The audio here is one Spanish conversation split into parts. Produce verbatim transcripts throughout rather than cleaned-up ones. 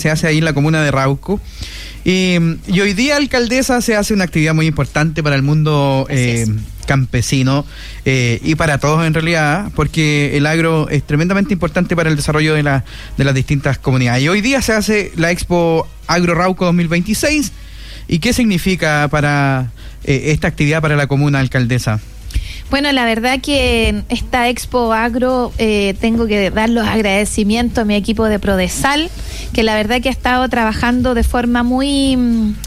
se hace ahí en la comuna de Rauco. Y, y hoy día, alcaldesa, se hace una actividad muy importante para el mundo eh, campesino eh, y para todos en realidad, porque el agro es tremendamente importante para el desarrollo de, la, de las distintas comunidades. Y hoy día se hace la Expo Agro Rauco dos mil veintiséis. ¿Y qué significa para eh, esta actividad para la comuna, alcaldesa? Bueno, la verdad que en esta Expo Agro eh, tengo que dar los agradecimientos a mi equipo de Prodesal, que la verdad que ha estado trabajando de forma muy,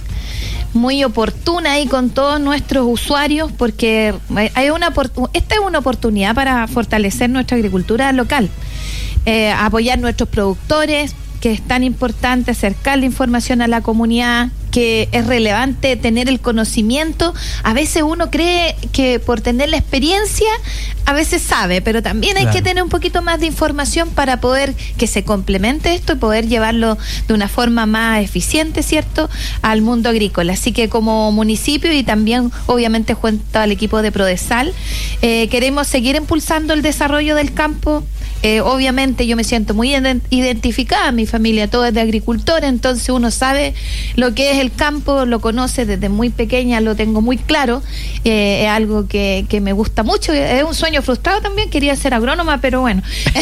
muy oportuna y con todos nuestros usuarios, porque hay una esta es una oportunidad para fortalecer nuestra agricultura local, eh, apoyar nuestros productores, que es tan importante acercar la información a la comunidad, que es relevante tener el conocimiento. A veces uno cree que por tener la experiencia, a veces sabe, pero también hay claro. que tener un poquito más de información para poder que se complemente esto y poder llevarlo de una forma más eficiente, ¿cierto?, al mundo agrícola. Así que como municipio y también obviamente junto al equipo de Prodesal, eh, queremos seguir impulsando el desarrollo del campo. Eh, obviamente yo me siento muy identificada, mi familia toda es de agricultora, entonces uno sabe lo que es el campo, lo conoce desde muy pequeña, lo tengo muy claro, eh, es algo que, que me gusta mucho, es un sueño frustrado también, quería ser agrónoma, pero bueno,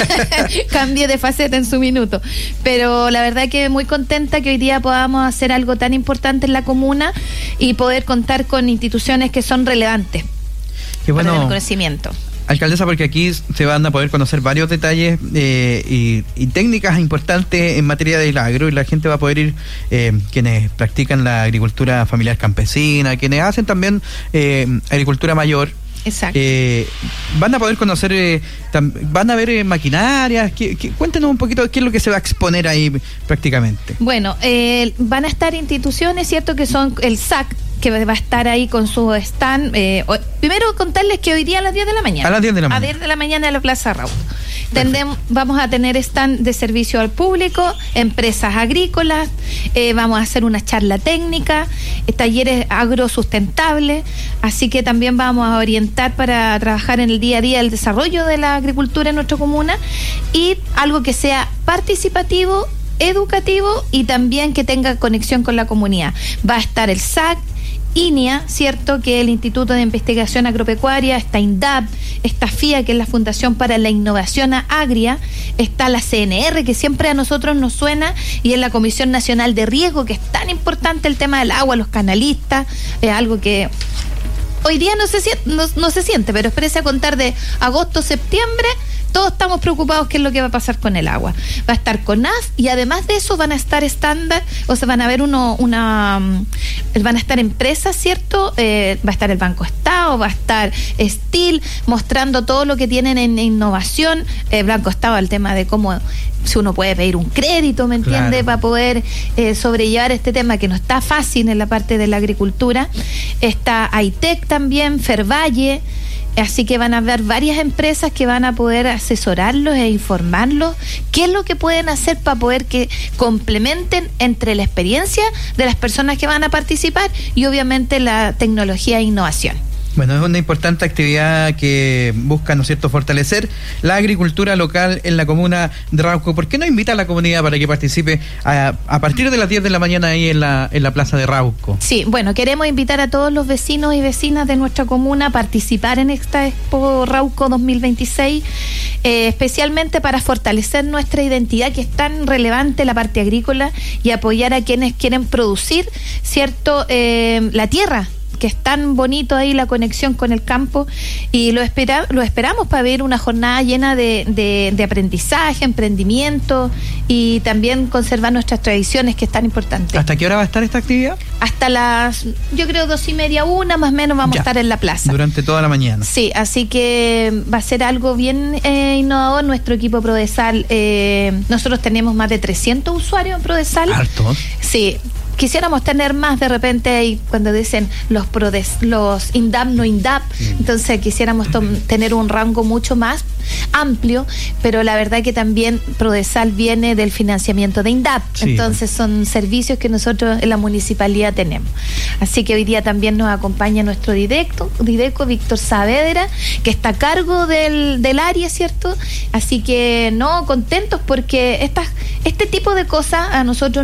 cambié de faceta en su minuto, pero la verdad que muy contenta que hoy día podamos hacer algo tan importante en la comuna y poder contar con instituciones que son relevantes. Qué bueno. Para el conocimiento. Alcaldesa, porque aquí se van a poder conocer varios detalles eh, y, y técnicas importantes en materia del agro, y la gente va a poder ir, eh, quienes practican la agricultura familiar campesina, quienes hacen también eh, agricultura mayor. Exacto. Eh, van a poder conocer, eh, tam, van a ver eh, maquinarias. Que, que, cuéntenos un poquito qué es lo que se va a exponer ahí prácticamente. Bueno, eh, van a estar instituciones, ¿cierto?, que son el S A C, que va a estar ahí con su stand. Eh, hoy, primero contarles que hoy día a las diez de la mañana. A las diez de la mañana. A diez de la mañana en la Plaza Rauco. Tendem, vamos a tener stand de servicio al público, empresas agrícolas, eh, vamos a hacer una charla técnica, eh, talleres agrosustentables, así que también vamos a orientar para trabajar en el día a día el desarrollo de la agricultura en nuestra comuna, y algo que sea participativo, educativo y también que tenga conexión con la comunidad. Va a estar el S A C, I N I A, ¿cierto?, que es el Instituto de Investigación Agropecuaria, está INDAP, está F I A, que es la Fundación para la Innovación Agria, está la C N R, que siempre a nosotros nos suena, y es la Comisión Nacional de Riego, que es tan importante el tema del agua, los canalistas, es algo que hoy día no se siente, no, no se siente, pero espérese a contar de agosto, septiembre, todos estamos preocupados qué es lo que va a pasar con el agua. Va a estar CONAF, y además de eso van a estar estándar, o sea, van a haber uno, una, van a estar empresas, ¿cierto? Eh, va a estar el Banco Estado, va a estar Steel, mostrando todo lo que tienen en innovación. El eh, Banco Estado, el tema de cómo si uno puede pedir un crédito, ¿me entiende? Claro. Para poder eh, sobrellevar este tema que no está fácil en la parte de la agricultura. Está AITEC también, Fervalle. Así que van a haber varias empresas que van a poder asesorarlos e informarlos qué es lo que pueden hacer para poder que complementen entre la experiencia de las personas que van a participar y obviamente la tecnología e innovación. Bueno, es una importante actividad que busca, ¿no es cierto?, fortalecer la agricultura local en la comuna de Rauco. ¿Por qué no invita a la comunidad para que participe a, a partir de las diez de la mañana ahí en la, en la plaza de Rauco? Sí, bueno, queremos invitar a todos los vecinos y vecinas de nuestra comuna a participar en esta Expo Rauco dos mil veintiséis, eh, especialmente para fortalecer nuestra identidad, que es tan relevante la parte agrícola, y apoyar a quienes quieren producir, ¿cierto?, eh, la tierra, que es tan bonito ahí la conexión con el campo, y lo espera, lo esperamos para ver una jornada llena de, de, de aprendizaje, emprendimiento, y también conservar nuestras tradiciones, que es tan importante. ¿Hasta qué hora va a estar esta actividad? Hasta las, yo creo, dos y media, una, más o menos vamos ya, a estar en la plaza. Durante toda la mañana. Sí, así que va a ser algo bien eh, innovador. Nuestro equipo Prodesal, eh, nosotros tenemos más de trescientos usuarios en Prodesal. ¿Hartos? Sí. Quisiéramos tener más, de repente ahí cuando dicen los prodes, los INDAP, no INDAP, mm. entonces quisiéramos tom- tener un rango mucho más amplio, pero la verdad que también Prodesal viene del financiamiento de INDAP, sí. Entonces son servicios que nosotros en la municipalidad tenemos. Así que hoy día también nos acompaña nuestro directo, Dideco, Víctor Saavedra, que está a cargo del, del área, ¿cierto? Así que no, contentos porque estas, este tipo de cosas a nosotros